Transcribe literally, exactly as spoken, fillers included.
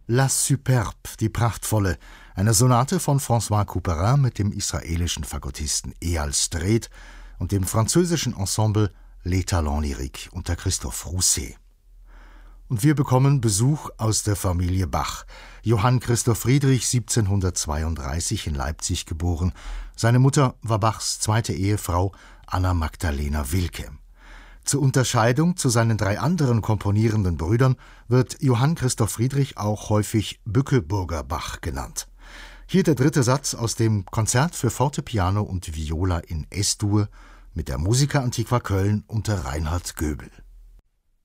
La Superbe, die prachtvolle, eine Sonate von François Couperin mit dem israelischen Fagottisten Eyal Strait und dem französischen Ensemble Les Talents Lyriques unter Christophe Rousset. Und wir bekommen Besuch aus der Familie Bach. Johann Christoph Friedrich, siebzehnhundertzweiunddreißig in Leipzig geboren. Seine Mutter war Bachs zweite Ehefrau Anna Magdalena Wilke. Zur Unterscheidung zu seinen drei anderen komponierenden Brüdern wird Johann Christoph Friedrich auch häufig Bückeburger Bach genannt. Hier der dritte Satz aus dem Konzert für Fortepiano und Viola in Es-Dur mit der Musica Antiqua Köln unter Reinhard Göbel.